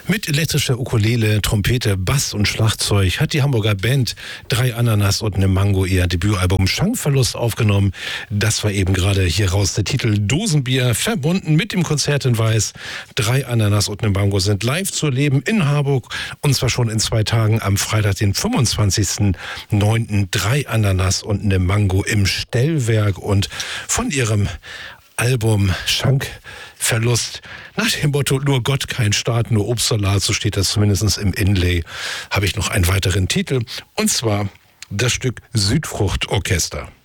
Mit elektrischer Ukulele, Trompete, Bass und Schlagzeug hat die Hamburger Band Drei Ananas und eine Mango ihr Debütalbum Schankverlust aufgenommen. Das war eben gerade hier raus der Titel Dosenbier, verbunden mit dem Konzert in Weiß. Drei Ananas und eine Mango sind live zu erleben in Harburg, und zwar schon in 2 Tagen am Freitag, den 25.09. Drei Ananas und eine Mango im Stellwerk, und von ihrem Album Schankverlust nach dem Motto nur Gott, kein Staat, nur Obstsalat, so steht das zumindest im Inlay, habe ich noch einen weiteren Titel, und zwar das Stück Südfruchtorchester.